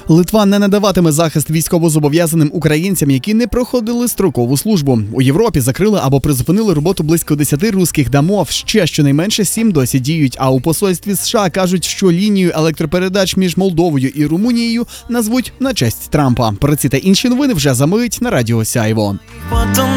Литва не надаватиме захист військовозобов'язаним українцям, які не проходили строкову службу. У Європі закрили або призупинили роботу близько 10 руських домов. Ще щонайменше 7 досі діють. А у посольстві США кажуть, що лінію електропередач між Молдовою і Румунією назвуть на честь Трампа. Про ці та інші новини вже за мить на Радіо Сяйво.